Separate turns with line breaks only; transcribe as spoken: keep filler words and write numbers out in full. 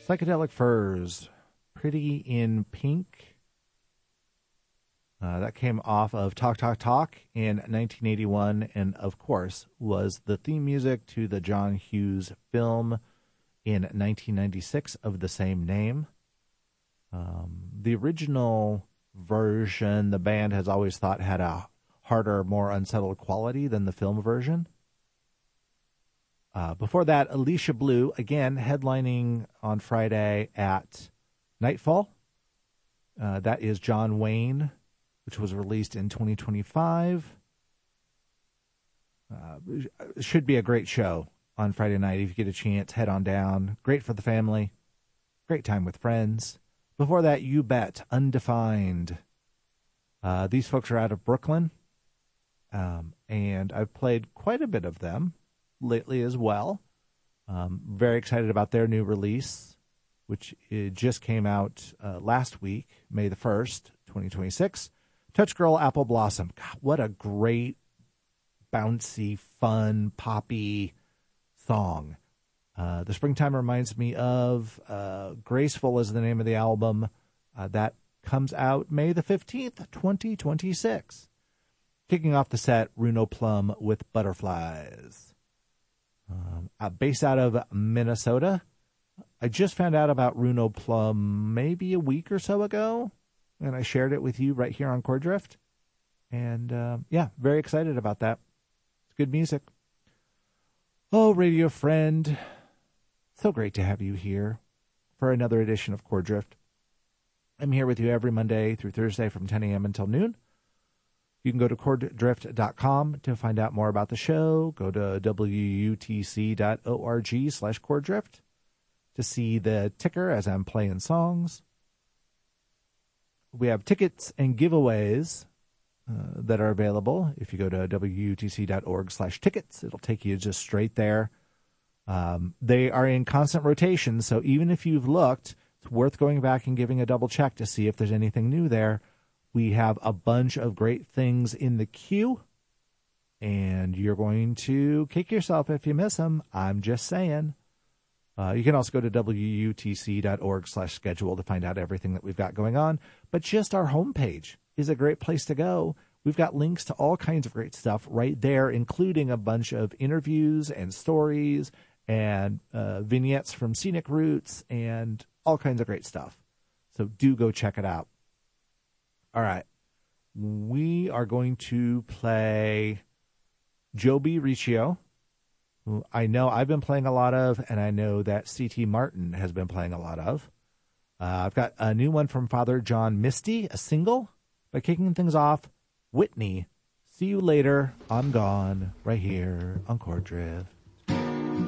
Psychedelic Furs, Pretty in Pink. Uh, that came off of Talk Talk Talk in nineteen eighty-one, and of course was the theme music to the John Hughes film in nineteen ninety-six of the same name. Um, the original version, the band has always thought had a harder, more unsettled quality than the film version. Uh, before that, Alicia Blue, again, headlining on Friday at Nightfall. Uh, that is John Wayne, which was released in twenty twenty-five. Uh, it should be a great show on Friday night. If you get a chance, head on down. Great for the family. Great time with friends. Before that, You Bet, Undefined. Uh, these folks are out of Brooklyn, um, and I've played quite a bit of them lately as well. Um, very excited about their new release, which it just came out uh, last week, May the first, twenty twenty-six. Touch Girl Apple Blossom. God, what a great, bouncy, fun, poppy song. Uh, the Springtime reminds me of uh, Graceful is the name of the album. Uh, that comes out May the fifteenth, twenty twenty-six. Kicking off the set, Runo Plum with Butterflies. Um, uh, based out of Minnesota. I just found out about Runo Plum maybe a week or so ago, and I shared it with you right here on Chord Drift. And, uh, yeah, very excited about that. It's good music. Oh, radio friend, so great to have you here for another edition of Chord Drift. I'm here with you every Monday through Thursday from ten a.m. until noon. You can go to chord drift dot com to find out more about the show. Go to W U T C dot org slash chord drift to see the ticker as I'm playing songs. We have tickets and giveaways uh, that are available. If you go to W U T C dot org slash tickets, it'll take you just straight there. Um, they are in constant rotation, so even if you've looked, it's worth going back and giving a double check to see if there's anything new there. We have a bunch of great things in the queue, and you're going to kick yourself if you miss them. I'm just saying. Uh, you can also go to W U T C dot org slash schedule to find out everything that we've got going on. But just our homepage is a great place to go. We've got links to all kinds of great stuff right there, including a bunch of interviews and stories and uh, vignettes from Scenic Routes and all kinds of great stuff. So do go check it out. All right. We are going to play Joby Riccio, who I know I've been playing a lot of, and I know that C T Martin has been playing a lot of. Uh, I've got a new one from Father John Misty, a single. By kicking things off, Whitney. See you later. I'm gone. Right here on Chord Drift.